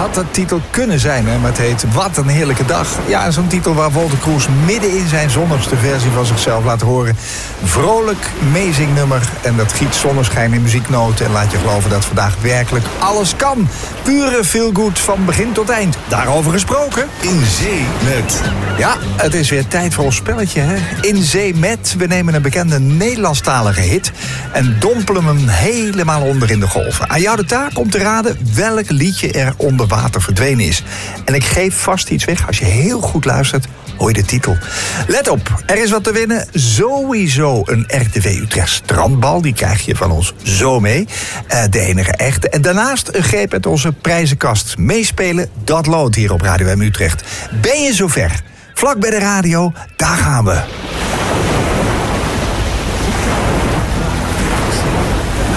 had de titel kunnen zijn, hè? Maar het heet Wat een heerlijke dag. Ja, zo'n titel waar Wolter Kroes midden in zijn zonnigste versie van zichzelf laat horen. Vrolijk, meezingnummer. En dat giet zonneschijn in muzieknoten. En laat je geloven dat vandaag werkelijk alles kan. Pure feelgood van begin tot eind. Daarover gesproken. In Zee met... Ja, het is weer tijd voor ons spelletje, hè? In Zee met. We nemen een bekende Nederlandstalige hit en dompelen hem helemaal onder in de golven. Aan jou de taak om te raden welk liedje er onder water verdwenen is. En ik geef vast iets weg. Als je heel goed luistert, hoor je de titel. Let op, er is wat te winnen. Sowieso een RTV Utrecht strandbal. Die krijg je van ons zo mee. De enige echte. En daarnaast een greep uit onze prijzenkast. Meespelen, dat loont hier op Radio M Utrecht. Ben je zover? Vlak bij de radio, daar gaan we.